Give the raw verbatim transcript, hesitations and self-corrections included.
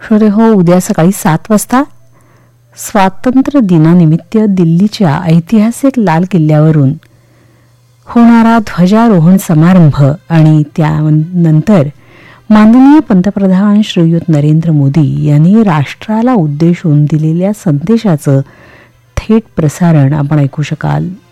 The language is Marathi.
श्रोते हो, उद्या सकाळी सात वाजता स्वातंत्र्य दिनानिमित्त दिल्लीच्या ऐतिहासिक लाल किल्ल्यावरून होणारा ध्वजारोहण समारंभ आणि त्यानंतर माननीय पंतप्रधान श्रीयुत नरेंद्र मोदी यांनी राष्ट्राला उद्देशून दिलेल्या संदेशाचं थेट प्रसारण आपण ऐकू शकाल.